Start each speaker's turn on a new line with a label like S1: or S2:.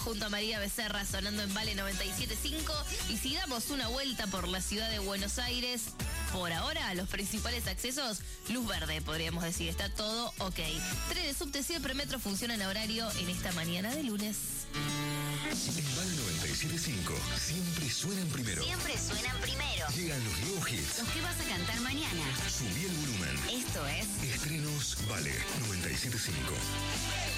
S1: junto a María Becerra sonando en Vale 97.5 y si damos una vuelta por la ciudad de Buenos Aires, por ahora los principales accesos, luz verde podríamos decir, está todo ok. Trenes, subte, siempre metro funcionan a horario en esta mañana de lunes.
S2: En Vale 97.5 siempre suenan primero.
S3: Siempre suenan primero.
S2: Llegan los nuevos hits.
S3: Los que vas a cantar mañana.
S2: Subí el volumen.
S3: Esto es
S2: Estrenos Vale 97.5.